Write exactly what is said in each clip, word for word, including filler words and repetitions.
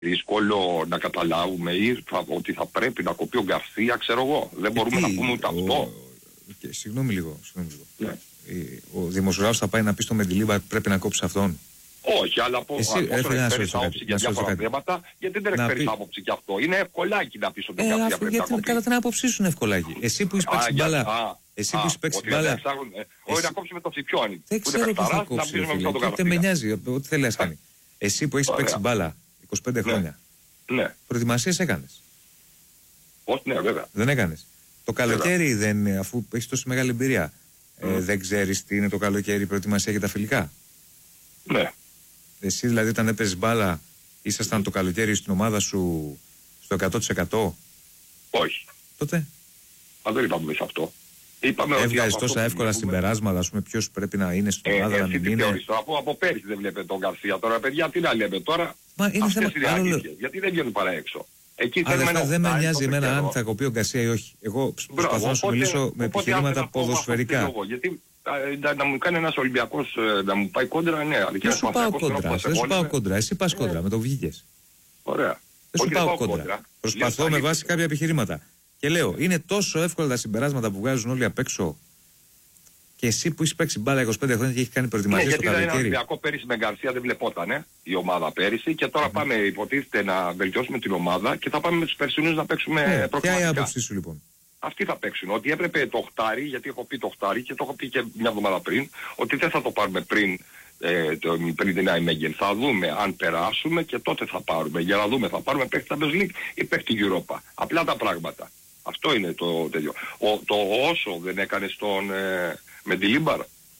δύσκολο να καταλάβουμε ή θα, ότι θα πρέπει να κοπεί ο Γκαρσία, ξέρω εγώ. Δεν μπορούμε τι, να πούμε ούτε ο, αυτό. Και, συγγνώμη λίγο. Συγγνώμη λίγο. Ναι. Ο δημοσιογράφος θα πάει να πει στο Μεντιλίμπαρ πρέπει να κόψει αυτόν. Όχι, αλλά από όσο εκφέρεις άποψη για διάφορα θέματα, γιατί δεν εκφέρεις άποψη γι' αυτό. Είναι ευκολάκι να πεις ότι ε, Γκαρσία πρέπει να κόψει. Καλά την άποψή σου είναι ευκολάκι. Εσύ που είσαι παίξει μπάλα. Εσύ που είσαι παίξει μπάλα. Όχι να κόψει με το Τσιπιόνι. Δεν ξέρω τι θα κόψει. Δεν με νοιάζει. Ό,τι θέλει να κάνει. Εσύ που έχεις παίξει μπάλα είκοσι πέντε χρόνια. Ναι. Προετοιμασίες έκανες? Όχι, ναι, βέβαια. Δεν έκανες? Το καλοκαίρι δεν, αφού έχεις τόση μεγάλη εμπειρία, mm. ε, δεν ξέρεις τι είναι το καλοκαίρι προετοιμασία για τα φιλικά? Ναι. Εσύ δηλαδή όταν έπαιζες μπάλα ήσασταν το καλοκαίρι στην ομάδα σου στο εκατό τοις εκατό? Όχι. Τότε? Μα δεν είπαμε σε αυτό. Έβγαζες τόσα εύκολα συμπεράσματα, ας πούμε, ποιος πρέπει να είναι στην ομάδα, ε, να μην είναι. Από, από πέρυσι δεν βλέπετε τον Γκαρσία τώρα, παιδιά, τι να λέμε τώρα. Μα είναι θέμα άλλο. Γιατί δεν βγαίνουν παρά έξω. Εκεί Αδερφά, δεν με νοιάζει εμένα αν θα κοπεί ο Γκαρσία ή όχι. Εγώ προσπαθώ να σου μιλήσω με επιχειρήματα ποδοσφαιρικά. Γιατί να μου κάνει ένας Ολυμπιακός να μου πάει κόντρα, ναι. Δεν σου πάω κόντρα, δεν σου πάω κόντρα. Εσύ πας κόντρα, με το βγήκες. Ωραία. Δεν σου πάω κόντρα. Προσπαθώ με βάση κάποια επιχειρήματα. Και λέω, είναι τόσο εύκολα τα συμπεράσματα που βγάζουν όλοι απ' έξω. Και εσύ που είσαι παίξει μπάλα είκοσι πέντε χρόνια και έχει κάνει προετοιμασία ναι, στο καλοκαίρι. Γιατί ένα Ολυμπιακό πέρυσι με Γκαρσία δεν βλεπότανε η ομάδα πέρυσι και τώρα mm. πάμε υποτίθεται να βελτιώσουμε την ομάδα και θα πάμε με τους περσινούς να παίξουμε yeah, προκριματικά. Ποια είναι η άποψή σου λοιπόν? Αυτοί θα παίξουν. Ότι έπρεπε το οχτάρι, γιατί έχω πει το οχτάρι και το έχω πει και μια εβδομάδα πριν, ότι δεν θα το πάρουμε πριν, ε, το, πριν την Άιμεγγεν. Θα δούμε αν περάσουμε και τότε θα πάρουμε. Για να δούμε, θα πάρουμε παίχτη Champions League ή παίχτη Europa. Απλά τα πράγματα. Αυτό είναι το τέτοιο. Ο, το όσο δεν έκανε στον ε, Μεντιλίμπαρ.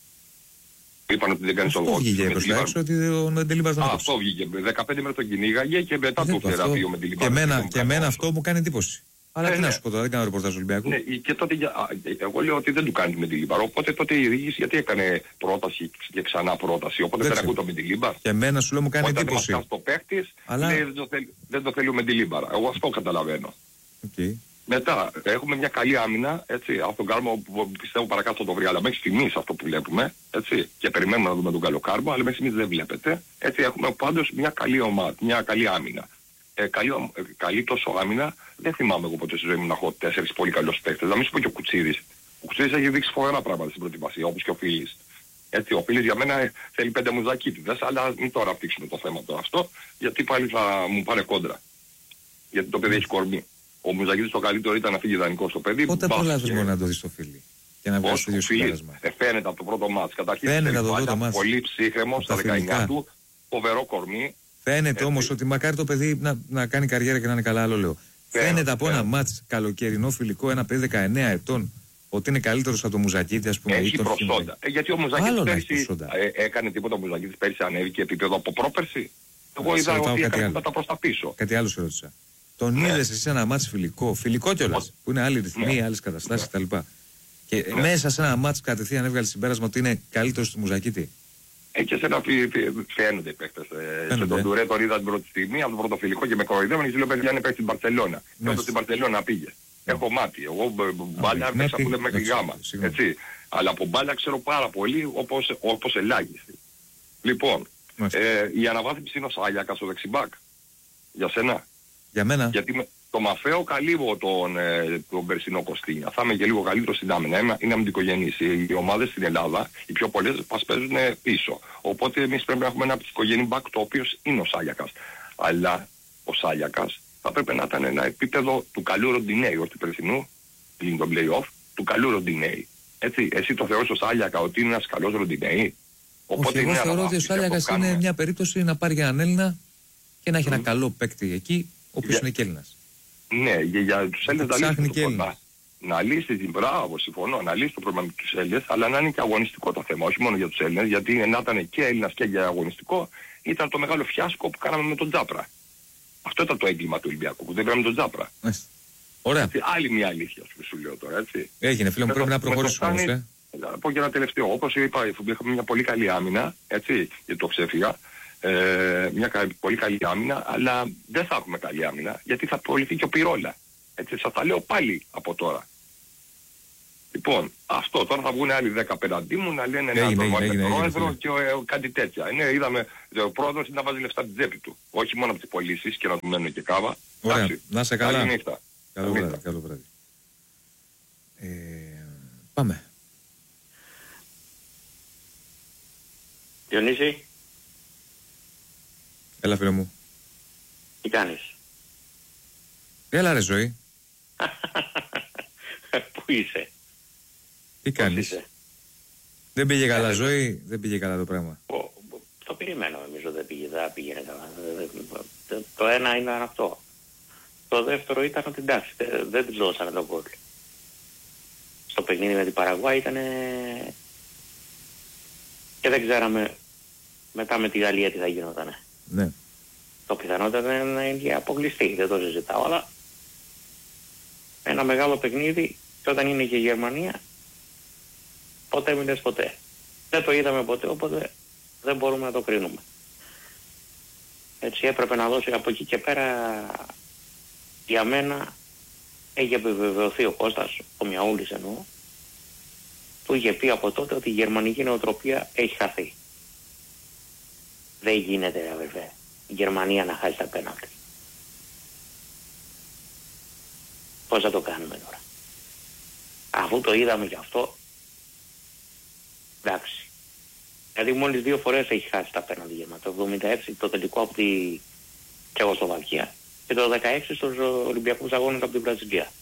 Είπαν ότι δεν κάνει τον λόγο. Αυτό βγήκε προς τα έξω ότι ο Μεντιλίμπαρ τον αυτό βγήκε. δεκαπέντε μέρες τον κυνήγαγε και μετά το θεραπείο ο Μεντιλίμπαρ. Και εμένα, και εμένα αυτό μου κάνει εντύπωση. Αλλά ε, τι ναι. να σου πω τώρα, δεν κάνω ρεπορτάζ Ολυμπιακού. Ναι, και τότε, εγώ λέω ότι δεν του κάνει Μεντιλίμπαρ. Οπότε τότε η διοίκηση γιατί έκανε πρόταση και ξανά πρόταση. Οπότε δεν, δεν ακούει το Μεντιλίμπαρ. Και εμένα σου λέω μου κάνει όταν εντύπωση. Όταν το παίχτης, αλλά... λέει, δεν, το θέλει, δεν το θέλει ο Μεντιλίμπαρ. Εγώ αυτό καταλαβαίνω. Okay. Μετά έχουμε μια καλή άμυνα, έτσι, από τον Κάρμο που πιστεύω παρακάτω θα το βρει, αλλά μέχρι στιγμής αυτό που βλέπουμε, έτσι, και περιμένουμε να δούμε τον καλό Κάρμο, αλλά μέχρι στιγμής δεν βλέπετε, έτσι, έχουμε πάντως μια καλή ομάδα, μια καλή άμυνα. Ε, καλή, ε, καλή τόσο άμυνα, δεν θυμάμαι εγώ ποτέ στη ζωή μου να έχω τέσσερις πολύ καλούς παίκτες, να μην σου πω και ο Κουτσίδης. Ο Κουτσίδης έχει δείξει φοβερά πράγματα στην προετοιμασία, όπως και ο Φίλης. Έτσι, ο Φίλης για μένα ε, θέλει πέντε μουζακίτιδες, αλλά μην τώρα απτύξουμε το θέμα τώρα αυτό, γιατί πάλι θα μου πάρε κόντρα. Γιατί το παιδί έχει κορμί. Ο Μουζακίδης το καλύτερο ήταν να φύγει δανεικό στο παιδί. Πότε προλάβεις και... μόνο να το δεις στο Φίλι και να βγάλεις το ίδιο συμπέρασμα? Ε, φαίνεται από το πρώτο μάτς. Καταρχήν φαίνεται από το πρώτο μάτς. Πολύ ψύχρεμο στα δεκαεννιά του, φοβερό κορμί. Φαίνεται έτσι. Όμως ότι μακάρι το παιδί να, να κάνει καριέρα και να είναι καλά, άλλο λέω. Φαίνεται, φαίνεται από ένα μάτς καλοκαιρινό φιλικό, ένα παιδί δεκαεννέα ετών, ότι είναι καλύτερος από το Μουζακίδη, ας πούμε. Έχει προσόντα. Ε, γιατί ο Μουζακίδης πέρσι ε, έκανε τίποτα, ο Μουζακίδης πέρσι ανέβηκε επίπεδο από πρόπερσι. Εγώ είδα ότι έκανε μετά προς τα πίσω. Κάτι άλλο σε ρώτησα. Τον ναι. είδες εσύ ένα μάτς φιλικό, φιλικό κιόλας, που είναι άλλοι ρυθμοί, ναι. άλλες καταστάσεις ναι. κτλ. Και ναι. μέσα σε ένα μάτς κατευθείαν έβγαλε συμπέρασμα ότι είναι καλύτερος του Μουζακίτη. Ε, και σε ένα φαίνονται οι παίκτες. Ε, σε τον Τουρέ τον είδα την πρώτη στιγμή, από το πρώτο φιλικό και με κοροϊδεύουν και λέω παιδιά είναι παίκτη στην Μπαρσελόνα. Και όταν στην Μπαρσελόνα πήγε. Ναι. Έχω μάτι, εγώ μπάλα έπαιξα που λέμε μέχρι γάμα. Έτσι. Αλλά από μπάλα ξέρω πάρα πολύ όπως, όπως ελάχιστη. Λοιπόν, ε, η αναβάθμιση είναι ο Σάγιακας ο δεξιμπάκ. Για σένα. Για μένα. Γιατί με, το Μαφέο καλύβω τον, ε, τον περσινό Κωστίνια. Θα είμαι και λίγο καλύτερο στην άμυνα. Είναι, είναι αμυντικογενής. Οι, οι ομάδες στην Ελλάδα, οι πιο πολλές, μας παίζουν πίσω. Οπότε εμείς πρέπει να έχουμε ένα ψυχογενή μπακ το οποίο είναι ο Σάγιακας. Αλλά ο Σάγιακας θα πρέπει να ήταν ένα επίπεδο του καλού Ροντινέη, όχι του περσινού, πλην τον play-off, του καλού Ροντινέη. Έτσι, εσύ το θεωρείς ο Σάγιακα ότι είναι ένας καλός Ροντινέη? Όχι, εγώ θεωρώ ότι ο Σάγιακας είναι μια περίπτωση να πάρει για έναν Έλληνα και να έχει mm. ένα καλό παίκτη εκεί, ο οποίος είναι και Έλληνας. Ναι, για, για τους Έλληνες να λύσει το πρόβλημα. Να λύσει την μπράβο, συμφωνώ, να λύσει το πρόβλημα με τους Έλληνες, αλλά να είναι και αγωνιστικό το θέμα, όχι μόνο για τους Έλληνες, γιατί να ήταν και Έλληνας και για αγωνιστικό, ήταν το μεγάλο φιάσκο που κάναμε με τον Τζάπρα. Αυτό ήταν το έγκλημα του Ολυμπιακού, που δεν πήραμε τον Τζάπρα. Ωραία. Έτσι, άλλη μια αλήθεια σου λέω τώρα, έτσι. Έγινε, φίλε μου, πρέπει να προχωρήσουμε όμως, ε. Να πω και ένα τελευταίο, όπως είπα, είχαμε μια πολύ καλή άμυνα, έτσι, γιατί το ξέφυγα. Ε, μια κα, πολύ καλή άμυνα, αλλά δεν θα έχουμε καλή άμυνα γιατί θα προβληθεί και ο Πυρόλα. Έτσι, σας τα λέω πάλι από τώρα. Λοιπόν, αυτό τώρα θα βγουν άλλοι δέκα απέναντί μου να λένε να Έγινε, τον βάλει έγινε, πρόεδρο έγινε, και ε, κάτι τέτοια. Είναι, είδαμε, ο πρόεδρος είναι να βάζει λεφτά την τσέπη του. Όχι μόνο από τις πωλήσεις και να του μένουν και κάβα. Ωραία, Εντάξει, να σε καλά. καλή νύχτα. Καλό βράδυ, καλό βράδυ. Ε, πάμε. Διονύση. Έλα φίλε μου. Τι κάνεις? Έλα ρε ζωή. Πού είσαι? Τι κάνεις? Δεν πήγε καλά ε, ζωή, δεν πήγε καλά το πράγμα. Ο, το περιμένω, νομίζω δεν πήγε, δεν πήγαινε καλά. Το ένα είναι αυτό. Το δεύτερο ήταν ότι εντάξει, δεν, δεν τους δώσανε τον κόλ. Στο παιχνίδι με την Παραγουάη ήταν και δεν ξέραμε μετά με τη Γαλλία τι θα γινότανε. Ναι. Το πιθανότερο είναι να είναι αποκλειστή, δεν το συζητάω, αλλά ένα μεγάλο παιχνίδι και όταν είναι και η Γερμανία ποτέ μην λες ποτέ. Δεν το είδαμε ποτέ, οπότε δεν μπορούμε να το κρίνουμε. Έτσι έπρεπε να δώσει από εκεί και πέρα. Για μένα έχει επιβεβαιωθεί ο Κώστας, ο Μιαούλης εννοώ, που είχε πει από τότε ότι η γερμανική νοοτροπία έχει χαθεί. Δεν γίνεται, αδερφέ, η Γερμανία να χάσει τα πέναλτι. Πώς θα το κάνουμε τώρα? Αφού το είδαμε και αυτό, εντάξει. Δηλαδή μόλις δύο φορές έχει χάσει τα πέναλτι η Γερμανία. Το εβδομήντα έξι το τελικό από τη Τσεχοσλοβακία και το δεκαέξι στους Ολυμπιακούς Αγώνες από την Βραζιλία.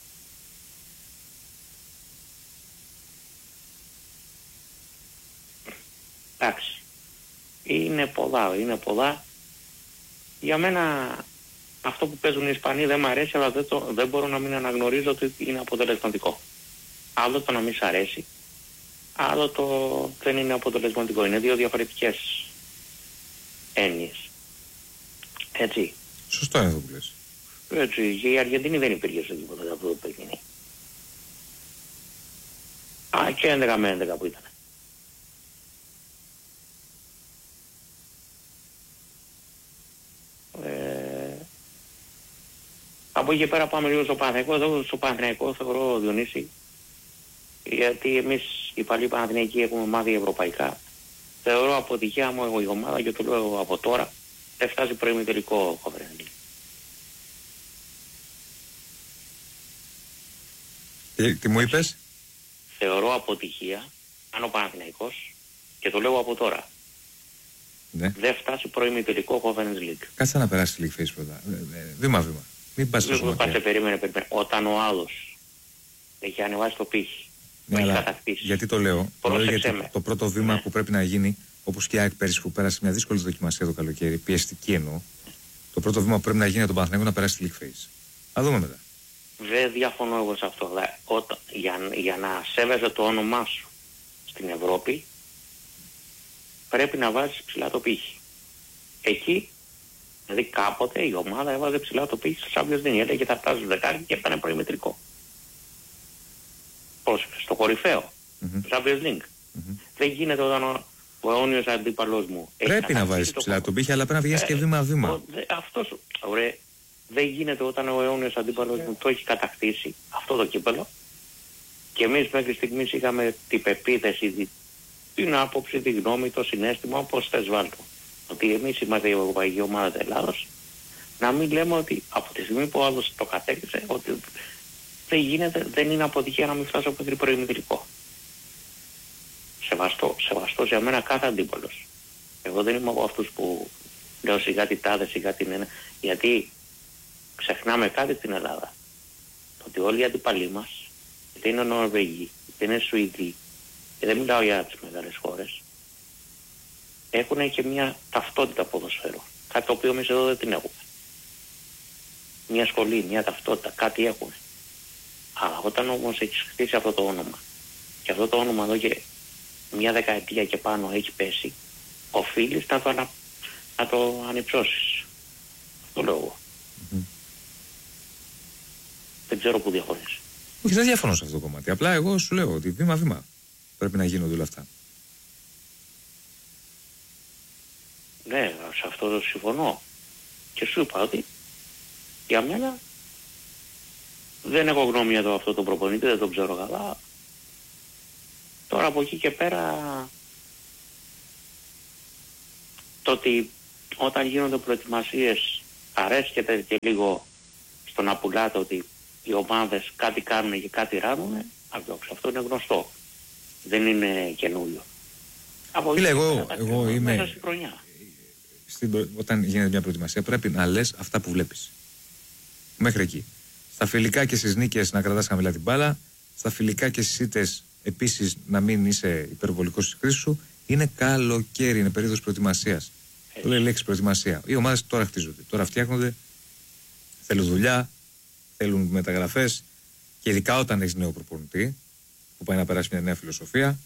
Εντάξει. Είναι πολλά, είναι πολλά. Για μένα αυτό που παίζουν οι Ισπανοί δεν μου αρέσει, αλλά δεν, το, δεν μπορώ να μην αναγνωρίζω ότι είναι αποτελεσματικό. Άλλο το να μην σ' αρέσει, άλλο το δεν είναι αποτελεσματικό. Είναι δύο διαφορετικές έννοιες. Έτσι. Σωστό είναι αυτό που λες. Έτσι, και η Αργεντινή δεν υπήρχε στο τίποτα αυτό το παιχνίδι. Α, και έντεκα με έντεκα που ήταν. Ε, από εκεί πέρα πάμε λίγο στο Παναθηναϊκό. Εδώ στο Παναθηναϊκό θεωρώ, Διονύση, γιατί εμείς οι παλιοί Παναθηναϊκοί έχουμε μάθει ευρωπαϊκά. Θεωρώ αποτυχία μου η ομάδα και το λέω από τώρα, δεν φτάσει προημιτελικό Conference League. Τι, τι μου είπες? Θεωρώ αποτυχία αν ο Παναθηναϊκός, και το λέω από τώρα, ναι, δεν φτάσει προημιτελικό Conference League. Κάτσε να περάσει τη League Phase πρώτα. Βήμα-βήμα. Μην πας τόσο μακριά. Κάτσε, περίμενε, περίμενε. Όταν ο άλλος έχει ανεβάσει το πύχη, ναι, αλλά γιατί το λέω? Το λέω γιατί με. Το πρώτο βήμα ναι. που πρέπει να γίνει, όπως και η ΑΕΚ πέρυσι που πέρασε μια δύσκολη δοκιμασία το καλοκαίρι, πιεστική εννοώ, το πρώτο βήμα που πρέπει να γίνει για τον Παναθηναϊκό να περάσει τη League Phase. Θα δούμε μετά. Δεν διαφωνώ εγώ σε αυτό. Όταν, για, για να σέβεσαι το όνομά σου στην Ευρώπη, πρέπει να βάζεις ψηλά το πύχη. Εκεί, δηλαδή κάποτε η ομάδα έβαζε ψηλά το πύχη στο Champions League. Έλεγε θα φτάσει στο δεκάρι και έφτανε προημετρικό. Πώς, στο κορυφαίο, mm-hmm. στο Champions League. Mm-hmm. Δεν γίνεται όταν ο, ο αιώνιος αντίπαλος μου... Πρέπει να βάζεις ψηλά το, το πύχη, αλλά πρέπει να βγεις ε, και βήμα-βήμα. Αυτός, ωραία. Δεν γίνεται όταν ο αιώνιος αντίπαλος μου το έχει κατακτήσει αυτό το κύπελο και εμείς μέχρι στιγμής είχαμε την πεποίθηση, την άποψη, τη γνώμη, το συναίσθημα, όπως θες βάλτο. Ότι εμείς είμαστε η ευρωπαϊκή ομάδα της Ελλάδος, να μην λέμε ότι από τη στιγμή που ο άλλος το κατέκτησε, ότι δεν γίνεται, δεν είναι αποτυχία να μην φτάσω από την προημιτελικό. Σεβαστό, σεβαστό για μένα κάθε αντίπαλος. Εγώ δεν είμαι από αυτούς που λέω σιγά τη τάδε, σιγά την ένα, γιατί ξεχνάμε κάτι στην Ελλάδα. Ότι όλοι οι αντιπαλοί μας, είτε είναι Νορβηγοί, είτε είναι Σουηδοί, και δεν μιλάω για τις μεγάλες χώρες, έχουν και μια ταυτότητα ποδοσφαίρου. Κάτι το οποίο εμείς εδώ δεν την έχουμε. Μια σχολή, μια ταυτότητα, κάτι έχουν. Αλλά όταν όμως έχεις χτίσει αυτό το όνομα, και αυτό το όνομα εδώ και μια δεκαετία και πάνω έχει πέσει, οφείλεις να το, ανα... να το ανυψώσεις. Αυτό λέω εγώ. Mm-hmm. Δεν ξέρω πού διαφωνείς. Όχι, δεν διαφωνώ σε αυτό το κομμάτι. Απλά εγώ σου λέω ότι βήμα-βήμα πρέπει να γίνονται όλα αυτά. Ναι, σε αυτό το συμφωνώ. Και σου είπα ότι για μένα δεν έχω γνώμη εδώ αυτό το προπονητή, δεν τον ξέρω καλά. Τώρα από εκεί και πέρα, το ότι όταν γίνονται προετοιμασίες αρέσκεται και λίγο στο να πουλάτε ότι οι ομάδες κάτι κάνουν και κάτι ράνουν, αυτό είναι γνωστό. Δεν είναι καινούριο. Φίλε, εγώ, εγώ είμαι... Μέσα στη χρονιά. Στην, όταν γίνεται μια προετοιμασία πρέπει να λες αυτά που βλέπεις. Μέχρι εκεί. Στα φιλικά και στις νίκες να κρατάς χαμηλά την μπάλα. Στα φιλικά και στις ήττες επίσης να μην είσαι υπερβολικός στις κρίσεις σου. Είναι καλοκαίρι, είναι περίοδος προετοιμασίας. Το λέει λέξη προετοιμασία. Οι ομάδες τώρα χτίζονται, τώρα φτιάχνονται, θέλουν δουλειά, θέλουν μεταγραφές και ειδικά όταν έχεις νέο προπονητή που πάει να περάσει μια νέα φιλοσοφία.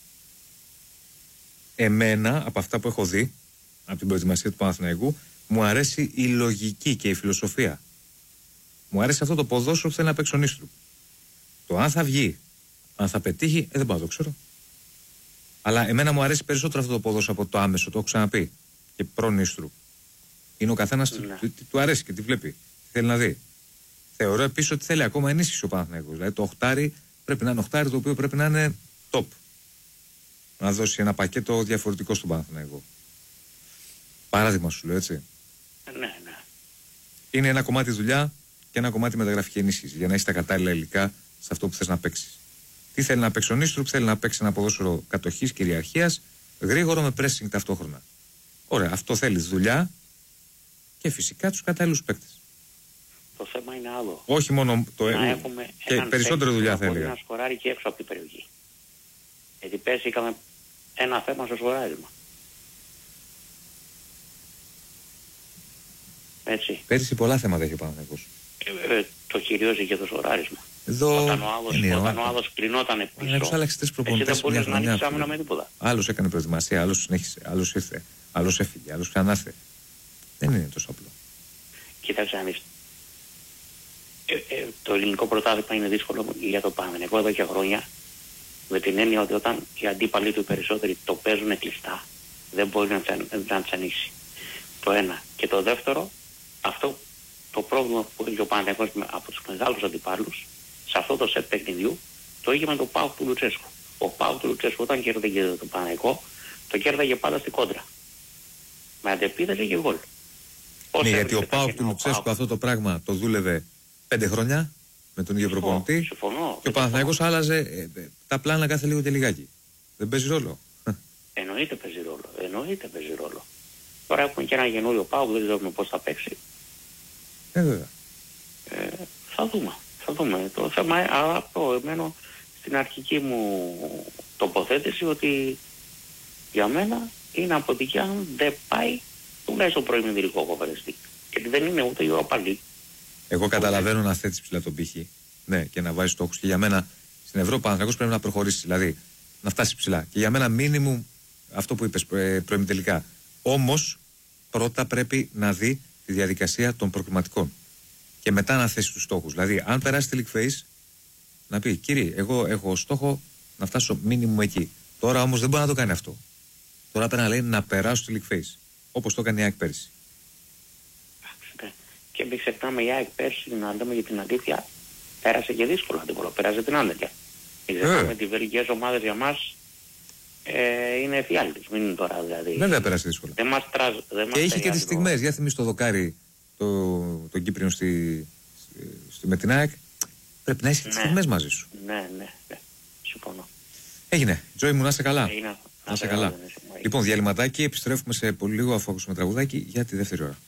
Εμένα, από αυτά που έχω δει από την προετοιμασία του Παναθηναϊκού, μου αρέσει η λογική και η φιλοσοφία. Μου αρέσει αυτό το ποδόσφαιρο που θέλει να παίξει ο Νίστρου. Το αν θα βγει, αν θα πετύχει, ε, δεν πάω να το ξέρω. Αλλά εμένα μου αρέσει περισσότερο αυτό το ποδόσφαιρο από το άμεσο, το έχω ξαναπεί. Και προ-Νίστρου. Είναι ο καθένας ναι. του, του, του αρέσει και τι βλέπει. Τι θέλει να δει. Θεωρώ επίσης ότι θέλει ακόμα ενίσχυση ο Παναθηναϊκός. Δηλαδή το οχτάρι πρέπει να είναι οχτάρι το οποίο πρέπει να είναι top. Να δώσει ένα πακέτο διαφορετικό στον Παναθηναϊκό. Παράδειγμα σου λέω, έτσι. Ναι, ναι. Είναι ένα κομμάτι δουλειά και ένα κομμάτι μεταγραφική ενίσχυση για να έχει τα κατάλληλα υλικά σε αυτό που θες να παίξεις. Τι θέλει να παίξει ο Νίστρου, θέλει να παίξει ένα ποδόσφαιρο κατοχής, κυριαρχίας, γρήγορο με pressing ταυτόχρονα. Ωραία, αυτό θέλει δουλειά και φυσικά τους κατάλληλους παίκτες. Το θέμα είναι άλλο. Όχι μόνο το έργο. Και περισσότερη δουλειά θα έλεγα. Να σκοράρει και έξω από την περιοχή. Γιατί πέρσι είχαμε ένα θέμα στο σκοράρισμα. Έτσι. Πέρσι πολλά θέματα έχει ο Παναθηναϊκός. Ε, ε, το κυρίως είχε το σκοράρισμα. Εδώ όταν ο άλλος, είναι, όταν ο άλλος κλεινόταν πίσω, εσύ δεν μπορείς να ανοίξεις άμυνα με τίποτα. Άλλος έκανε προετοιμασία, άλλος συνέχισε, άλλος ήρθε, άλλος έφυγε, άλλος ξανάρθε. Δεν είναι τόσο απλό. Κοίταξε αν είσαι. Ε, ε, το ελληνικό πρωτάθλημα είναι δύσκολο για το Παναθηναϊκό εδώ και χρόνια. Με την έννοια ότι όταν οι αντίπαλοι του περισσότεροι το παίζουν κλειστά, δεν μπορεί να, να τους ανοίξει. Το ένα. Και το δεύτερο, αυτό το πρόβλημα που έχει ο Παναθηναϊκός από τους μεγάλους αντιπάλους, σε αυτό το σετ παιχνιδιού, το είχε με το ΠΑΟΚ του Λουτσέσκου. Ο ΠΑΟΚ του Λουτσέσκου όταν κέρδεγε το Παναθηναϊκό, το κέρδαγε πάντα στην κόντρα. Με αντεπίδευε και γκολ. Ναι, γιατί ο ΠΑΟΚ του Λουτσέσκου αυτό το πράγμα το δούλευε πέντε χρόνια με τον ίδιο προπονητή. Συμφωνώ. Και ο Παναθηναϊκός άλλαζε ε, ε, τα πλάνα κάθε λίγο και λιγάκι. Δεν παίζει ρόλο. Εννοείται παίζει ρόλο. Εννοείται παίζει ρόλο. Τώρα έχουμε και ένα καινούριο ΠΑΟΚ, δεν ξέρουμε πώς θα παίξει. Ε, βέβαια. Ε, θα δούμε. Θα δούμε. Το θέμα, αυτό εμένω στην αρχική μου τοποθέτηση ότι για μένα είναι αποτυχία αν δεν πάει τουλάχιστον προημιτελικό κοβερεστή. Γιατί δεν είναι ούτε η Europa League. Εγώ καταλαβαίνω να θέτεις ψηλά τον πύχη. Ναι, και να βάζεις στόχους. Και για μένα στην Ευρώπη ο Παναθηναϊκός πρέπει να προχωρήσει. Δηλαδή να φτάσει ψηλά. Και για μένα μίνιμουμ αυτό που είπες προημιτελικά. Όμως πρώτα πρέπει να δει τη διαδικασία των προκριματικών. Και μετά να θέσει τους στόχους. Δηλαδή, αν περάσει τη League Phase, να πει: Κύριε, εγώ έχω στόχο να φτάσω μίνιμουμ εκεί. Τώρα όμως δεν μπορεί να το κάνει αυτό. Τώρα πρέπει να λέει να περάσω τη League Phase. Όπως το έκανε η ΑΕΚ πέρσι. Και μην ξεχνάμε, η ΑΕΚ πέρσι, να λέμε για την αλήθεια, πέρασε και δύσκολα αντίπολο. Πέρασε την Άντερλια. Μην ξεχνάμε ότι οι βελγικές ομάδες για μας ε, είναι εφιάλτης. Μην είναι τώρα δηλαδή. Δεν θα πέρασε δύσκολα. Δεν μας τράζ, δεν και είχε και τις στιγμές. Για θυμίσου το δοκάρι το, τον Κύπριο στη, στη, με την ΑΕΚ. Πρέπει να έχει ναι. τις στιγμές μαζί σου. Ναι, ναι, ναι. Συμφωνώ. Έγινε. Τζόι μου, να είσαι καλά. Έγινε. Να είσαι καλά. Λοιπόν, διαλυματάκι, επιστρέφουμε σε πολύ λίγο αφού ακούσουμε τραγουδάκι για τη δεύτερη ώρα.